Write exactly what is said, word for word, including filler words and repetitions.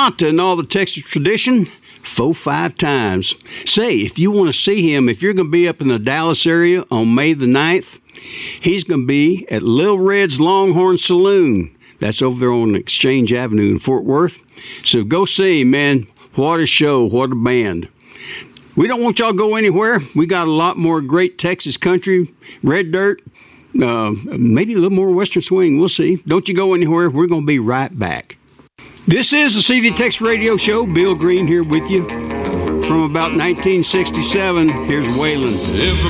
Santa and all the Texas tradition, four, five times. Say, if you want to see him, if you're going to be up in the Dallas area on May the ninth, he's going to be at Lil Red's Longhorn Saloon. That's over there on Exchange Avenue in Fort Worth. So go see him, man. What a show. What a band. We don't want y'all to go anywhere. We got a lot more great Texas country, red dirt, uh, maybe a little more Western swing. We'll see. Don't you go anywhere. We're going to be right back. This is the C D Tex Radio Show. Bill Green here with you. From about nineteen sixty-seven, here's Waylon.